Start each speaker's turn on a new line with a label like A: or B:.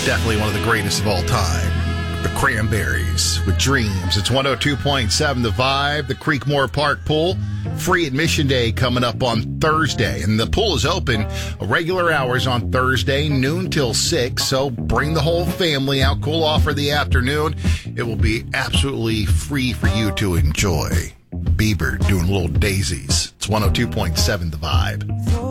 A: Definitely one of the greatest of all time. The Cranberries with Dreams. It's 102.7 The Vibe. The Creekmore Park Pool. Free admission day coming up on Thursday. And the pool is open regular hours on Thursday, noon till 6. So bring the whole family out. Cool off for the afternoon. It will be absolutely free for you to enjoy. Bieber doing little daisies. It's 102.7 The Vibe.